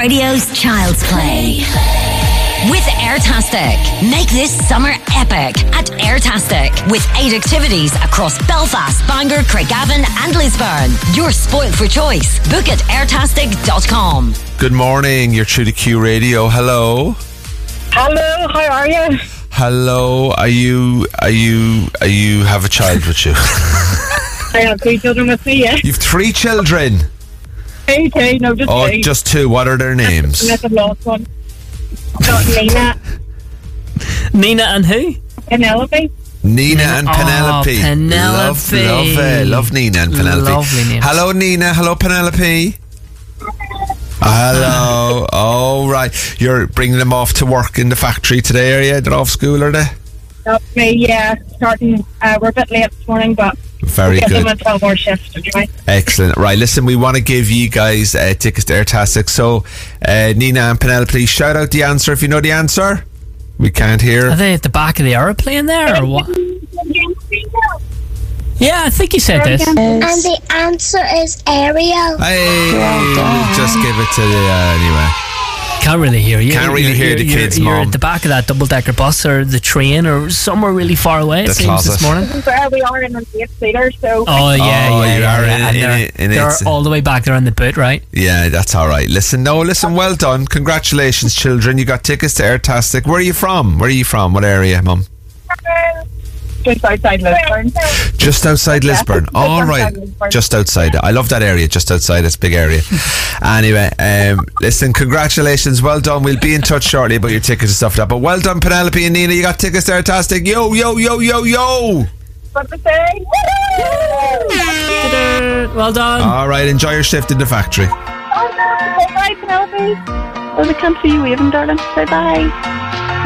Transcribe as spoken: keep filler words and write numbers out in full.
Radio's Child's Play. With Airtastic. Make this summer epic at Airtastic. With eight activities across Belfast, Bangor, Craigavon and Lisburn. You're spoilt for choice. Book at airtastic dot com. Good morning, you're through to Q Radio. Hello. Hello, how are you? Hello, are you, are you, are you have a child with you? I have three children with me, yeah. You've three children? Hey, okay, no, just Oh, two. just two. What are their names? That's the last one. Got Nina. Nina and who? Penelope. Nina and Oh, Penelope. Penelope. Love, love, uh, love Nina and Penelope. Lovely names. Hello, Nina. Hello, Penelope. Hello. Oh, right. You're bringing them off to work in the factory today, are you? They're off school, are they? That's me, yeah. Starting, uh, we're a bit late this morning, but Very we'll get good. them a twelve hour shift anyway. Excellent. Right, listen, we want to give you guys uh, tickets to Airtastic. So, uh, Nina and Penelope, please shout out the answer if you know the answer. We can't hear. Are they at the back of the aeroplane there or what? Yeah, I think you said this. And the answer is Ariel. Hey, we'll just give it to the uh, anyway. Can't really hear you. Can't really You're- hear you're- the kids, You're, you're Mum. at the back of that double-decker bus or the train or somewhere really far away, it The seems, closet. this morning. Well, we are in an eight seater, so. Oh, yeah, Oh, yeah, you yeah, are yeah. in- And in they're, it- in they're it. all the way back there on the boot, right? Yeah, that's all right. Listen, no, listen, well done. Congratulations, children. You got tickets to Airtastic. Where are you from? Where are you from? What area, Mum? Just outside Lisburn. Just outside Lisburn. Just All outside right. Lisburn. Just outside. I love that area. Just outside. It's a big area. Anyway, um, listen, congratulations. Well done. We'll be in touch shortly about your tickets and stuff like that. But well done, Penelope and Nina. You got tickets to Airtastic. Yo, yo, yo, yo, yo. What to say? Well done. All right. Enjoy your shift in the factory. Bye, Penelope. Oh, we can't see you waving, darling. Say bye.